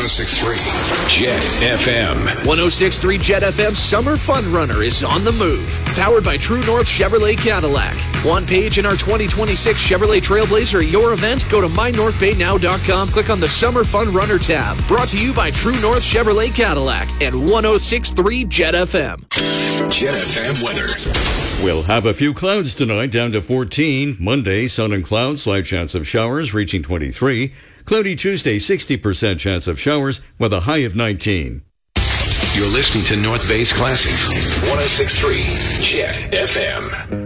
106.3 Jet FM. 106.3 Jet FM Summer Fun Runner is on the move. Powered by True North Chevrolet Cadillac. Want page in our 2026 Chevrolet Trailblazer at your event? Go to mynorthbaynow.com. Click on the Summer Fun Runner tab. Brought to you by True North Chevrolet Cadillac and 106.3 Jet FM. Jet FM weather. We'll have a few clouds tonight, down to 14. Monday, sun and clouds, slight chance of showers, reaching 23. Cloudy Tuesday, 60% chance of showers, with a high of 19. You're listening to North Bay's Classics. 106.3 Jet FM.